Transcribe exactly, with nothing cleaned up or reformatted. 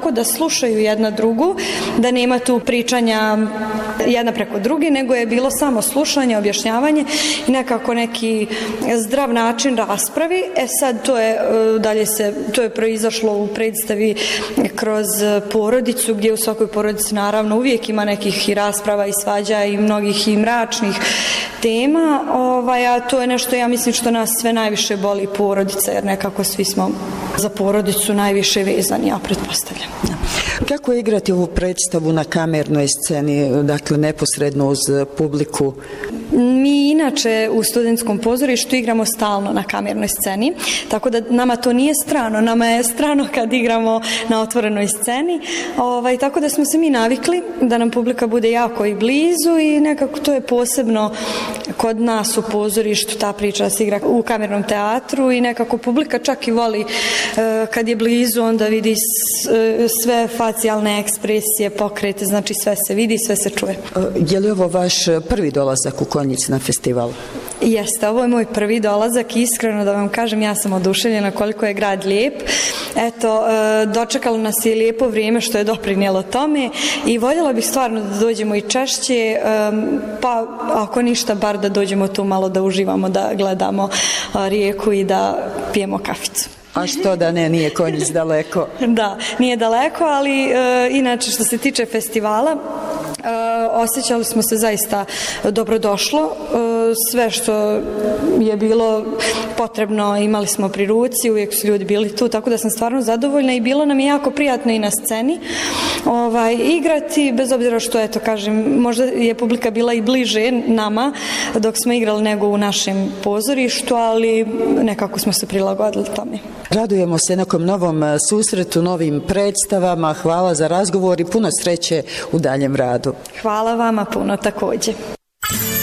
tako da slušaju jedna drugu, da nema tu pričanja jedna preko druge, nego je bilo samo slušanje, objašnjavanje i nekako neki zdrav način raspravi. E sad to je dalje se, to je proizašlo u predstavi kroz porodicu, gdje u svakoj porodici naravno uvijek ima nekih i rasprava i svađa i mnogih i mračnih tema, ovaj, a to je nešto, ja mislim, što nas sve najviše boli, porodica, jer nekako svi smo za porodicu najviše vezani, ja pretpostavljam. Kako je igrati ovu predstavu na kamernoj sceni, dakle neposredno uz publiku? Mi inače u studentskom pozorištu igramo stalno na kamernoj sceni, tako da nama to nije strano, nama je strano kad igramo na otvorenoj sceni, ovaj, tako da smo se mi navikli da nam publika bude jako i blizu i nekako to je posebno kod nas u pozorištu, ta priča se igra u kamernom teatru i nekako publika čak i voli kad je blizu, onda vidi sve facijalne ekspresije, pokrete, znači sve se vidi, sve se čuje. Je li ovo vaš prvi dolazak u Konjic na festival? Jeste, ovo je moj prvi dolazak, iskreno da vam kažem, ja sam oduševljena koliko je grad lijep. Eto, dočekalo nas je lijepo vrijeme što je doprinijelo tome i voljela bih stvarno da dođemo i češće, pa ako ništa, bar da dođemo tu malo da uživamo, da gledamo rijeku i da pijemo kaficu. A što da ne, nije Konjic daleko? Da, nije daleko, ali e, inače što se tiče festivala, e, osjećali smo se zaista dobrodošlo. E, sve što je bilo potrebno imali smo pri ruci, uvijek su ljudi bili tu, tako da sam stvarno zadovoljna i bilo nam je jako prijatno i na sceni ovaj, igrati, bez obzira što, eto, kažem, možda je publika bila i bliže nama dok smo igrali nego u našem pozorištu, ali nekako smo se prilagodili tome. Radujemo se nekom novom susretu, novim predstavama. Hvala za razgovor i puno sreće u daljem radu. Hvala vama puno također.